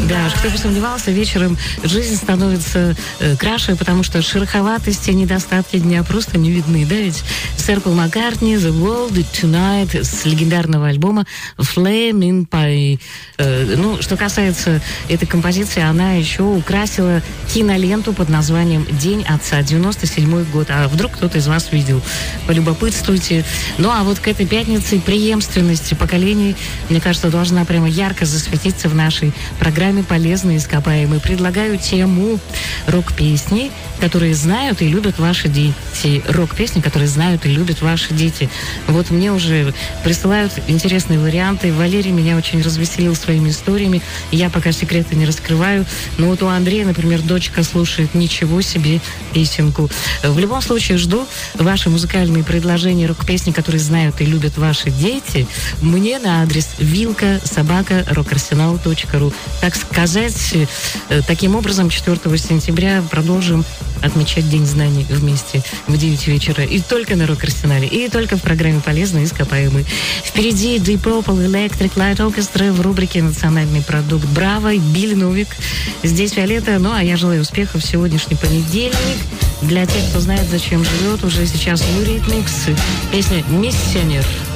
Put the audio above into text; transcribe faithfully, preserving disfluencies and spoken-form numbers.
Да, кто бы сомневался, вечером жизнь становится э, краше, потому что шероховатости и недостатки дня просто не видны, да, ведь сэр Пол Маккартни, The World Tonight с легендарного альбома Flame in Pie. Э, ну, что касается этой композиции, она еще украсила киноленту под названием «День отца», девяносто седьмой год. А вдруг кто-то из вас видел? Полюбопытствуйте. Ну, а вот к этой пятнице преемственности поколений, мне кажется, должна прямо ярко засветиться в нашей программе «Полезные ископаемые». Предлагаю тему рок-песни, которые знают и любят ваши дети. Рок-песни, которые знают и любят ваши дети. Вот мне уже присылают интересные варианты. Валерий меня очень развеселил своими историями. Я пока секреты не раскрываю. Но вот у Андрея, например, дочка слушает «Ничего себе» песенку. В любом случае, жду ваши музыкальные предложения, рок-песни, которые знают и любят ваши дети, мне на адрес вилка собака рок-арсенал точка ру. Так сказать, таким образом, четвёртого сентября продолжим отмечать День знаний вместе в девять вечера. И только на Рок-Арсенале, и только в программе «Полезные ископаемые». Впереди Deep Purple Electric Light Orchestra в рубрике «Национальный продукт». Браво, Билли Новик. Здесь Виолетта. Ну, а я желаю успехов в сегодняшний понедельник. Для тех, кто знает, зачем живет, уже сейчас Юрий Микс. Песня «Миссионер».